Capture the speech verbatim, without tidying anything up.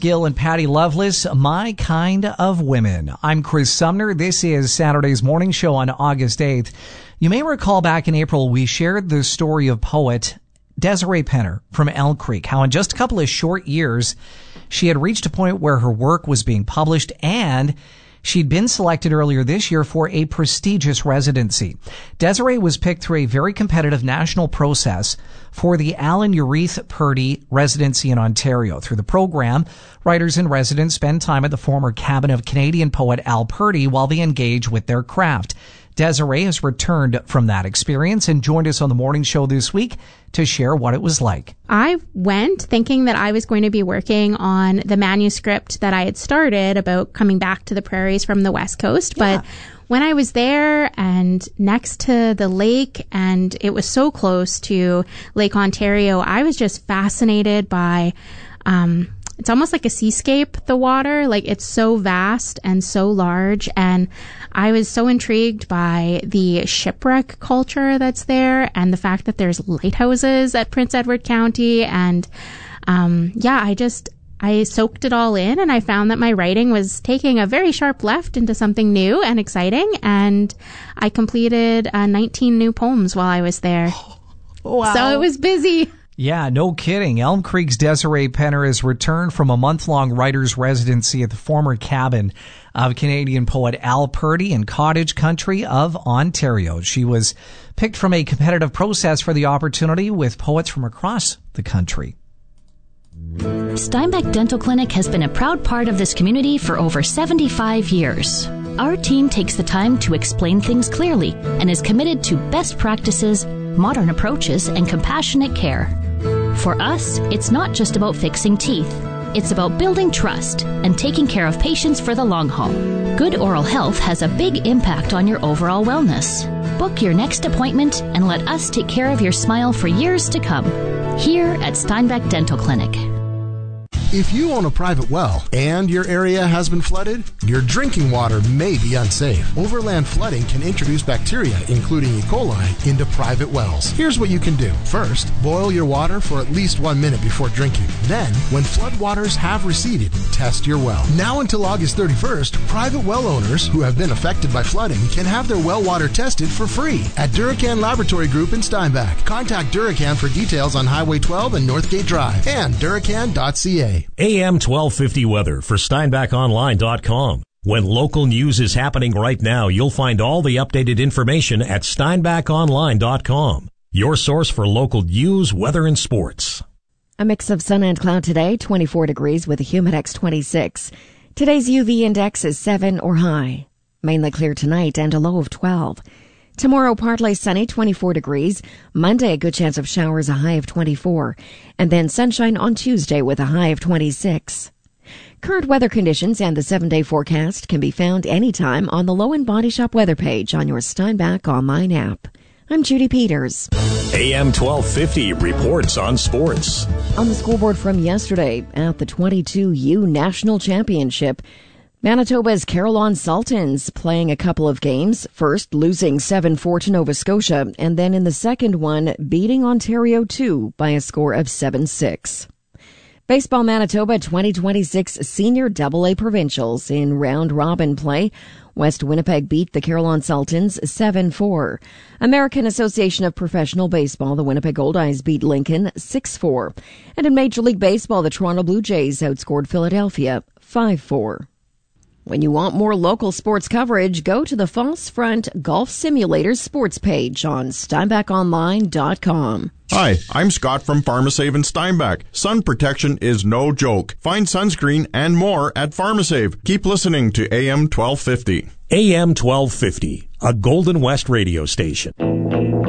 Gill and Patty Loveless, My Kind of Women. I'm Chris Sumner. This is Saturday's morning show on August eighth. You may recall back in April, we shared the story of poet Desiree Penner from Elm Creek, how in just a couple of short years, she had reached a point where her work was being published and she'd been selected earlier this year for a prestigious residency. Desiree was picked through a very competitive national process for the Alan Ureth Purdy residency in Ontario. Through the program, writers and residents spend time at the former cabin of Canadian poet Al Purdy while they engage with their craft. Desiree has returned from that experience and joined us on the morning show this week to share what it was like. I went thinking that I was going to be working on the manuscript that I had started about coming back to the prairies from the West Coast. Yeah. But when I was there and next to the lake, and it was so close to Lake Ontario, I was just fascinated by um it's almost like a seascape, the water. Like, it's so vast and so large. And I was so intrigued by the shipwreck culture that's there and the fact that there's lighthouses at Prince Edward County. And, um, yeah, I just, I soaked it all in, and I found that my writing was taking a very sharp left into something new and exciting. And I completed uh, nineteen new poems while I was there. Wow. So it was busy. Yeah, no kidding. Elm Creek's Desiree Penner has returned from a month-long writer's residency at the former cabin of Canadian poet Al Purdy in Cottage Country of Ontario. She was picked from a competitive process for the opportunity with poets from across the country. Steinbeck Dental Clinic has been a proud part of this community for over seventy-five years. Our team takes the time to explain things clearly and is committed to best practices, modern approaches, and compassionate care. For us, it's not just about fixing teeth. It's about building trust and taking care of patients for the long haul. Good oral health has a big impact on your overall wellness. Book your next appointment and let us take care of your smile for years to come. Here at Steinbeck Dental Clinic. If you own a private well and your area has been flooded, your drinking water may be unsafe. Overland flooding can introduce bacteria, including E. coli, into private wells. Here's what you can do. First, boil your water for at least one minute before drinking. Then, when flood waters have receded, test your well. Now until August thirty-first, private well owners who have been affected by flooding can have their well water tested for free at Duracan Laboratory Group in Steinbeck. Contact Duracan for details on Highway twelve and Northgate Drive and duracan dot c a. A M twelve fifty weather for Steinbeck Online dot com. When local news is happening right now, you'll find all the updated information at Steinbeck Online dot com. Your source for local news, weather, and sports. A mix of sun and cloud today, twenty-four degrees with a Humidex twenty-six. Today's U V index is seven or high. Mainly clear tonight and a low of twelve. Tomorrow, partly sunny, twenty-four degrees. Monday, a good chance of showers, a high of twenty-four. And then sunshine on Tuesday with a high of twenty-six. Current weather conditions and the seven-day forecast can be found anytime on the Low and Body Shop weather page on your Steinbeck Online app. I'm Judy Peters. A M twelve fifty reports on sports. On the scoreboard from yesterday at the twenty-two U National Championship, Manitoba's Carillon Sultans playing a couple of games, first losing seven four to Nova Scotia, and then in the second one beating Ontario two by a score of seven six. Baseball Manitoba twenty twenty-six Senior double A Provincials in round-robin play. West Winnipeg beat the Carillon Sultans seven four. American Association of Professional Baseball, the Winnipeg Goldeyes beat Lincoln six four. And in Major League Baseball, the Toronto Blue Jays outscored Philadelphia five four. When you want more local sports coverage, go to the False Front Golf Simulator sports page on Steinbeck Online dot com. Hi, I'm Scott from Pharmasave in Steinbeck. Sun protection is no joke. Find sunscreen and more at Pharmasave. Keep listening to A M twelve fifty. A M twelve fifty, a Golden West radio station.